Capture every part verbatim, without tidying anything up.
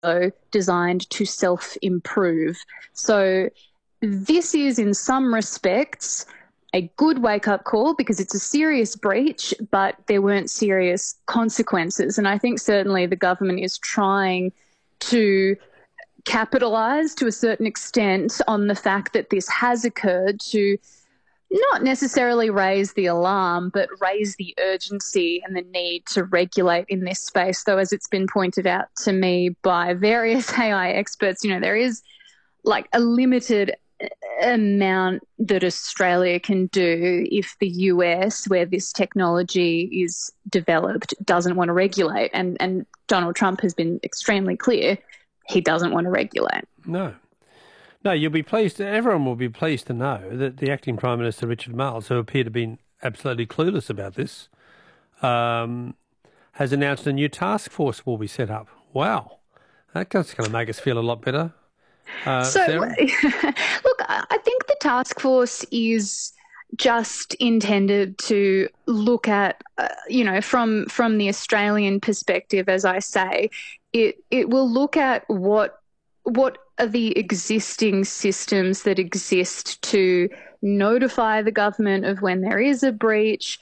designed to self-improve. So this is, in some respects, a good wake-up call because it's a serious breach, but there weren't serious consequences. And I think certainly the government is trying to capitalise to a certain extent on the fact that this has occurred to not necessarily raise the alarm, but raise the urgency and the need to regulate in this space. Though, as it's been pointed out to me by various A I experts, you know, there is like a limited amount that Australia can do if the U S, where this technology is developed, doesn't want to regulate. And, and Donald Trump has been extremely clear he doesn't want to regulate. No. No, you'll be pleased, everyone will be pleased to know that the Acting Prime Minister, Richard Marles, who appeared to be absolutely clueless about this, um, has announced a new task force will be set up. Wow. That's going to make us feel a lot better. Uh, so, Sarah? Look, I think the task force is just intended to look at, uh, you know, from from the Australian perspective, as I say, it it will look at what what are the existing systems that exist to notify the government of when there is a breach.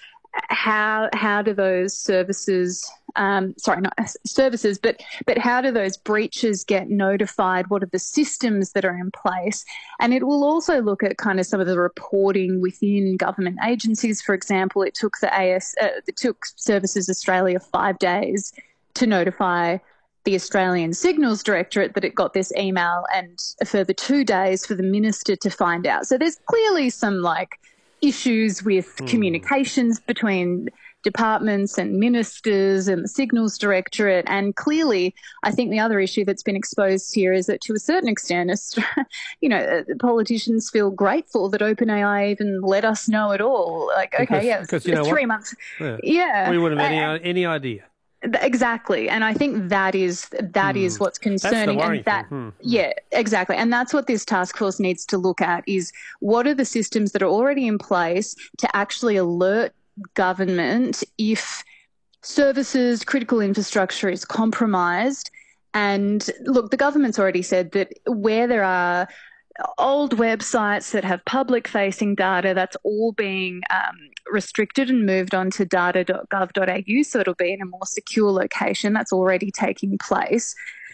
How how do those services, um, sorry, not services, but but how do those breaches get notified? What are the systems that are in place? And it will also look at kind of some of the reporting within government agencies. For example, it took the A S, uh, it took Services Australia five days to notify the Australian Signals Directorate that it got this email, and a further two days for the minister to find out. So there's clearly some like issues with mm. communications between departments and ministers and the Signals Directorate. And clearly, I think the other issue that's been exposed here is that to a certain extent, you know, politicians feel grateful that OpenAI even let us know at all. Like, okay, because, yeah, because, you know three what? months. Yeah. yeah. We wouldn't have any, any idea. Exactly. And I think that is that mm. is what's concerning. That's the and that hmm. yeah, exactly. And that's what this task force needs to look at, is what are the systems that are already in place to actually alert government if services, critical infrastructure is compromised. And look, the government's already said that where there are old websites that have public-facing data, that's all being um, restricted and moved on to data dot gov dot a u, so it'll be in a more secure location. That's already taking place.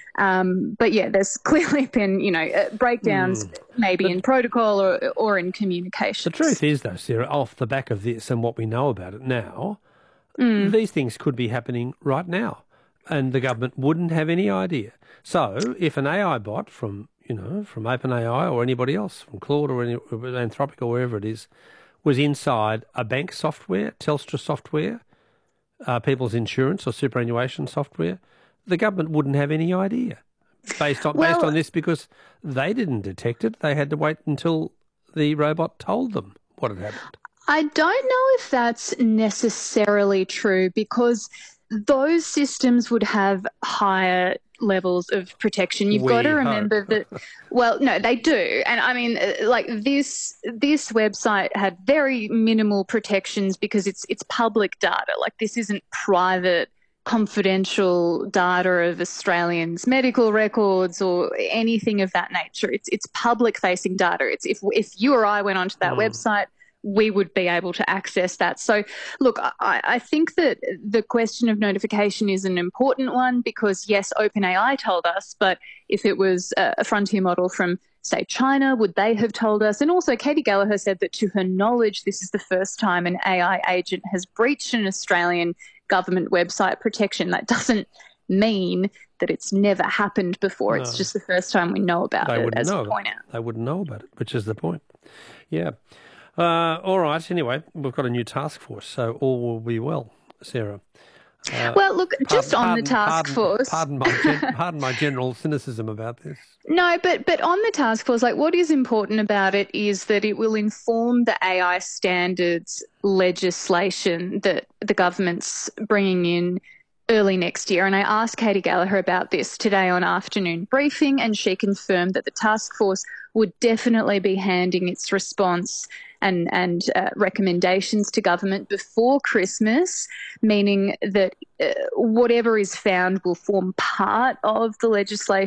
Um, but, yeah, there's clearly been, you know, breakdowns mm. maybe but in protocol or, or in communication. The truth is, though, Sarah, off the back of this and what we know about it now, mm. these things could be happening right now, and the government wouldn't have any idea. So if an A I bot from you know, from OpenAI or anybody else, from Claude or any, Anthropic or wherever it is, was inside a bank software, Telstra software, uh, people's insurance or superannuation software, the government wouldn't have any idea based on well, based on this, because they didn't detect it. They had to wait until the robot told them what had happened. I don't know if that's necessarily true, because those systems would have higher levels of protection. You've we got to remember hope. that, well, no, they do. And I mean, like this, this website had very minimal protections because it's, it's public data. Like, this isn't private, confidential data of Australians' medical records or anything of that nature. It's, it's public facing data. It's if, if you or I went onto that mm. website, we would be able to access that. So, look, I, I think that the question of notification is an important one because, yes, OpenAI told us, but if it was a frontier model from, say, China, would they have told us? And also, Katie Gallagher said that to her knowledge, this is the first time an A I agent has breached an Australian government website protection. That doesn't mean that it's never happened before. No. It's just the first time we know about they it, as know you point out. They wouldn't know about it, which is the point. Yeah. Uh, all right. Anyway, we've got a new task force, so all will be well, Sarah. Uh, well, look, just pardon, on the task pardon, force. Pardon my, gen- pardon my general cynicism about this. No, but but on the task force, like, what is important about it is that it will inform the A I standards legislation that the government's bringing in early next year. And I asked Katie Gallagher about this today on Afternoon Briefing, and she confirmed that the task force would definitely be handing its response and and uh, recommendations to government before Christmas, meaning that uh, whatever is found will form part of the legislation